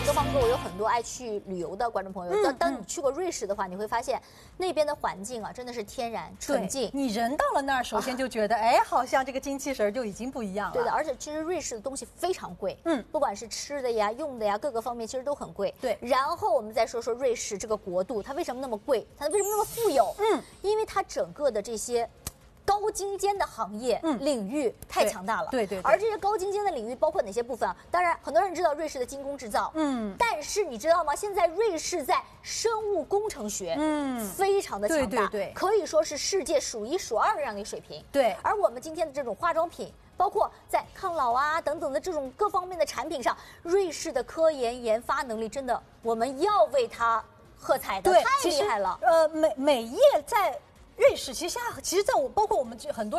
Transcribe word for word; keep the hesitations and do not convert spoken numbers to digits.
东方跟我有很多爱去旅游的观众朋友，当、嗯、当你去过瑞士的话，你会发现那边的环境啊，真的是天然纯净。 你人到了那儿，首先就觉得，哎、啊，好像这个精气神就已经不一样了。 对的，而且其实瑞士的东西非常贵，嗯，不管是吃的呀、用的呀，各个方面其实都很贵。对，然后我们再说说瑞士这个国度，它为什么那么贵？它为什么那么富有？嗯，因为它整个的这些。高精尖的行业、嗯、领域太强大了， 对 对, 对, 对。 而这些高精尖的领域包括哪些部分啊？当然，很多人知道瑞士的精工制造，嗯，但是你知道吗？现在瑞士在生物工程学，嗯，非常的强大，对对对，可以说是世界数一数二的这样的一个水平。对。而我们今天的这种化妆品，包括在抗老啊等等的这种各方面的产品上，瑞士的科研研发能力真的，我们要为它喝彩的，太厉害了。 呃，美美业在。瑞士其实现在，其实在我包括我们很多。